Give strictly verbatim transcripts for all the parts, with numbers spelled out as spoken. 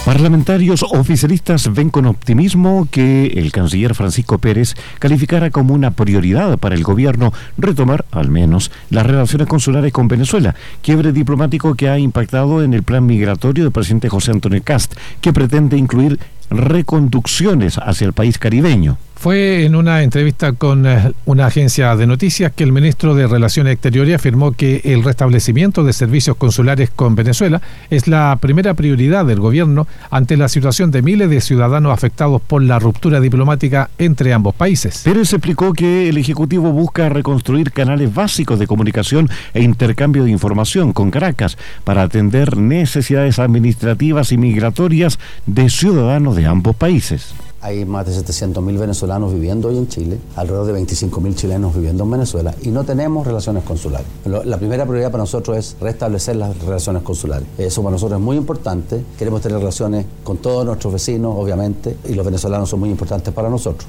Parlamentarios oficialistas ven con optimismo que el canciller Francisco Pérez calificara como una prioridad para el gobierno retomar, al menos, las relaciones consulares con Venezuela, quiebre diplomático que ha impactado en el plan migratorio del presidente José Antonio Kast, que pretende incluir reconducciones hacia el país caribeño. Fue en una entrevista con una agencia de noticias que el ministro de Relaciones Exteriores afirmó que el restablecimiento de servicios consulares con Venezuela es la primera prioridad del gobierno ante la situación de miles de ciudadanos afectados por la ruptura diplomática entre ambos países. Pérez explicó que el Ejecutivo busca reconstruir canales básicos de comunicación e intercambio de información con Caracas para atender necesidades administrativas y migratorias de ciudadanos de ambos países. Hay más de setecientos mil venezolanos viviendo hoy en Chile, alrededor de veinticinco mil chilenos viviendo en Venezuela y no tenemos relaciones consulares. La primera prioridad para nosotros es restablecer las relaciones consulares. Eso para nosotros es muy importante. Queremos tener relaciones con todos nuestros vecinos, obviamente, y los venezolanos son muy importantes para nosotros.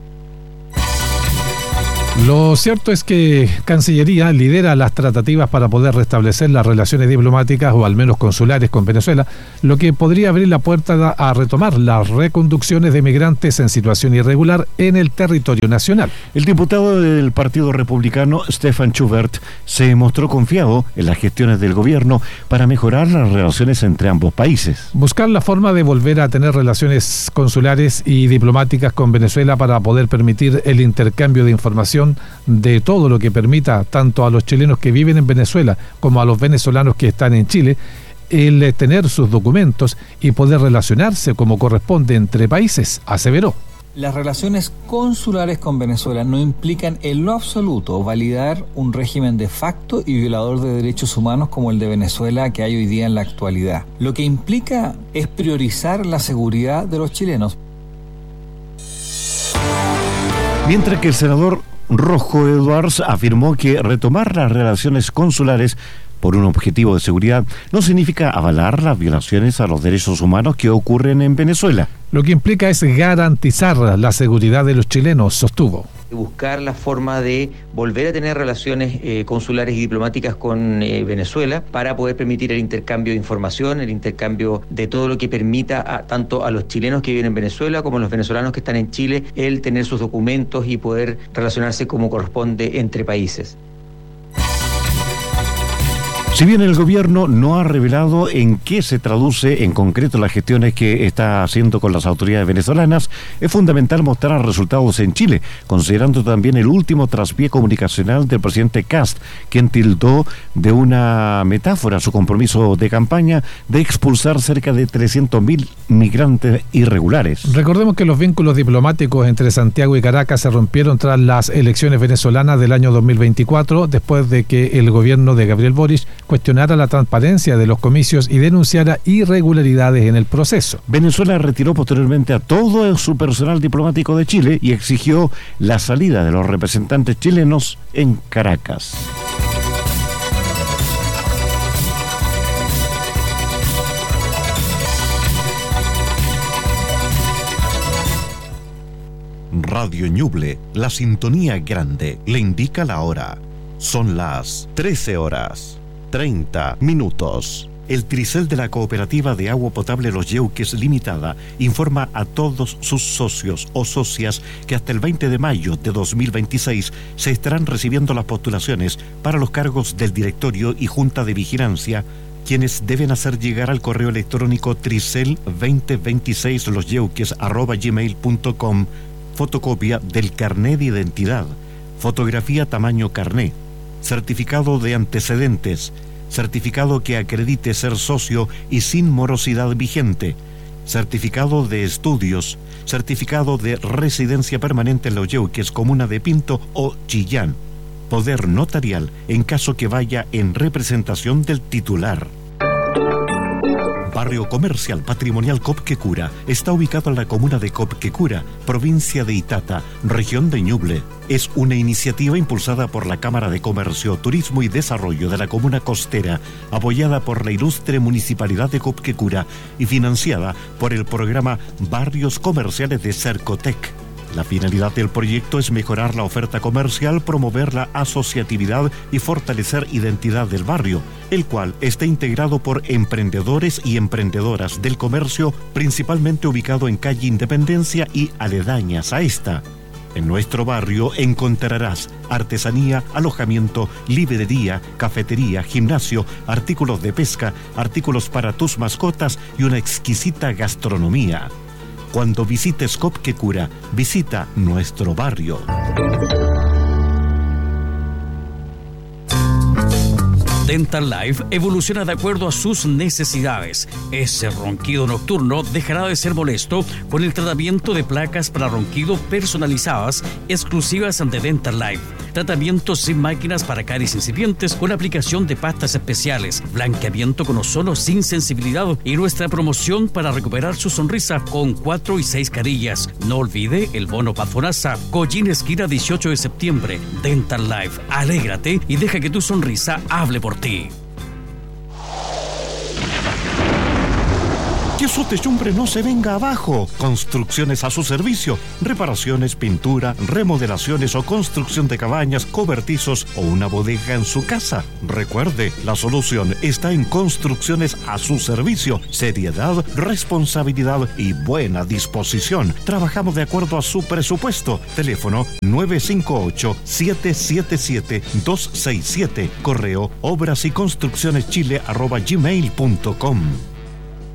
Lo cierto es que Cancillería lidera las tratativas para poder restablecer las relaciones diplomáticas o al menos consulares con Venezuela, lo que podría abrir la puerta a retomar las reconducciones de migrantes en situación irregular en el territorio nacional. El diputado del Partido Republicano, Stefan Schubert, se mostró confiado en las gestiones del gobierno para mejorar las relaciones entre ambos países. Buscar la forma de volver a tener relaciones consulares y diplomáticas con Venezuela para poder permitir el intercambio de información de todo lo que permita tanto a los chilenos que viven en Venezuela como a los venezolanos que están en Chile el tener sus documentos y poder relacionarse como corresponde entre países, aseveró. Las relaciones consulares con Venezuela no implican en lo absoluto validar un régimen de facto y violador de derechos humanos como el de Venezuela que hay hoy día en la actualidad. Lo que implica es priorizar la seguridad de los chilenos. Mientras que el senador Rojo Edwards afirmó que retomar las relaciones consulares por un objetivo de seguridad no significa avalar las violaciones a los derechos humanos que ocurren en Venezuela. Lo que implica es garantizar la seguridad de los chilenos, sostuvo. Buscar la forma de volver a tener relaciones eh, consulares y diplomáticas con eh, Venezuela para poder permitir el intercambio de información, el intercambio de todo lo que permita a, tanto a los chilenos que viven en Venezuela como a los venezolanos que están en Chile, el tener sus documentos y poder relacionarse como corresponde entre países. Si bien el gobierno no ha revelado en qué se traduce en concreto las gestiones que está haciendo con las autoridades venezolanas, es fundamental mostrar resultados en Chile, considerando también el último traspié comunicacional del presidente Kast, quien tildó de una metáfora su compromiso de campaña de expulsar cerca de trescientos mil migrantes irregulares. Recordemos que los vínculos diplomáticos entre Santiago y Caracas se rompieron tras las elecciones venezolanas del año dos mil veinticuatro, después de que el gobierno de Gabriel Boric cuestionara la transparencia de los comicios y denunciara irregularidades en el proceso. Venezuela retiró posteriormente a todo su personal diplomático de Chile y exigió la salida de los representantes chilenos en Caracas. Radio Ñuble, la sintonía grande, le indica la hora. Son las trece horas. treinta minutos. El Tricel de la Cooperativa de Agua Potable Los Yeuques Limitada informa a todos sus socios o socias que hasta el veinte de mayo de dos mil veintiséis se estarán recibiendo las postulaciones para los cargos del directorio y junta de vigilancia, quienes deben hacer llegar al correo electrónico tricel veinte veintiséis losyeuques arroba gmail punto com fotocopia del carné de identidad, fotografía tamaño carné, certificado de antecedentes, certificado que acredite ser socio y sin morosidad vigente, certificado de estudios, certificado de residencia permanente en Los Yeuques, comuna de Pinto o Chillán, poder notarial en caso que vaya en representación del titular. Barrio Comercial Patrimonial Copquecura está ubicado en la comuna de Copquecura, provincia de Itata, región de Ñuble. Es una iniciativa impulsada por la Cámara de Comercio, Turismo y Desarrollo de la Comuna Costera, apoyada por la ilustre Municipalidad de Copquecura y financiada por el programa Barrios Comerciales de Cercotec. La finalidad del proyecto es mejorar la oferta comercial, promover la asociatividad y fortalecer identidad del barrio, el cual está integrado por emprendedores y emprendedoras del comercio, principalmente ubicado en calle Independencia y aledañas a esta. En nuestro barrio encontrarás artesanía, alojamiento, librería, cafetería, gimnasio, artículos de pesca, artículos para tus mascotas y una exquisita gastronomía. Cuando visites Copquecura, visita nuestro barrio. Dental Life evoluciona de acuerdo a sus necesidades. Ese ronquido nocturno dejará de ser molesto con el tratamiento de placas para ronquido personalizadas exclusivas de Dental Life. Tratamientos sin máquinas para caries incipientes con aplicación de pastas especiales, blanqueamiento con ozono sin sensibilidad y nuestra promoción para recuperar su sonrisa con cuatro y seis carillas. No olvide el bono Pafonasa, Collín esquina dieciocho de septiembre. Dental Life, alégrate y deja que tu sonrisa hable por ti. Que su techumbre no se venga abajo. Construcciones a su servicio. Reparaciones, pintura, remodelaciones o construcción de cabañas, cobertizos o una bodega en su casa. Recuerde, la solución está en Construcciones a su servicio. Seriedad, responsabilidad y buena disposición. Trabajamos de acuerdo a su presupuesto. Teléfono nueve cinco ocho, siete siete siete, dos seis siete. Correo obras y construcciones chile arroba gmail punto com.